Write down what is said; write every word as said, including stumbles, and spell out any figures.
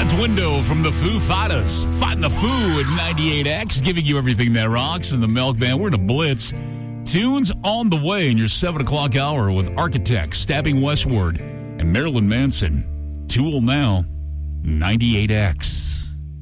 That's Window from the Foo Fighters. Fighting the Foo at ninety-eight X, giving you everything that rocks in the Milk Band. We're in a blitz. Tunes on the way in your seven o'clock hour with Architects, Stabbing Westward, and Marilyn Manson. Tool now, ninety-eight X.